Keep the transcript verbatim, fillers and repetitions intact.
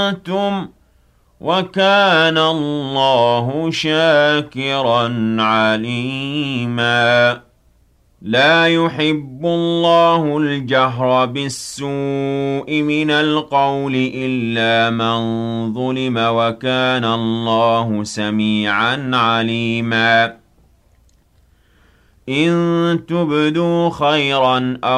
أَحْسَنتُمْ ۗ وَكَانَ اللَّهُ شَاكِرًا عَلِيمًا. لا يحب الله الجهر بالسوء من القول إلا من ظلم، وكان الله سميعا عليما. إن تبدوا خيرا